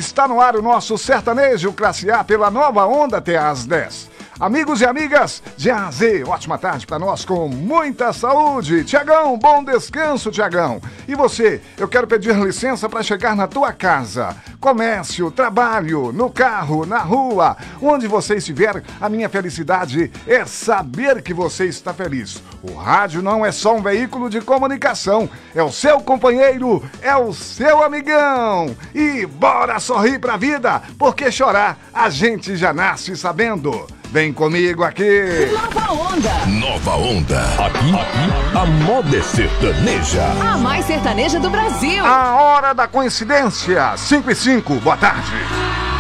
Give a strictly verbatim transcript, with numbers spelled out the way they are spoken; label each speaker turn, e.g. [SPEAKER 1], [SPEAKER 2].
[SPEAKER 1] Está no ar o nosso sertanejo classe A pela Nova Onda até às dez. Amigos e amigas, de A a Z, ótima tarde para nós com muita saúde. Tiagão, bom descanso, Tiagão. E você, eu quero pedir licença para chegar na tua casa, comércio, trabalho, no carro, na rua, onde você estiver. A minha felicidade é saber que você está feliz. O rádio não é só um veículo de comunicação, é o seu companheiro, é o seu amigão. E bora sorrir pra vida, porque chorar a gente já nasce sabendo. Vem comigo aqui.
[SPEAKER 2] Nova Onda.
[SPEAKER 3] Nova Onda. Aqui, aqui, a moda é sertaneja.
[SPEAKER 2] A mais sertaneja do Brasil.
[SPEAKER 1] A hora da coincidência. cinco e cinco, boa tarde.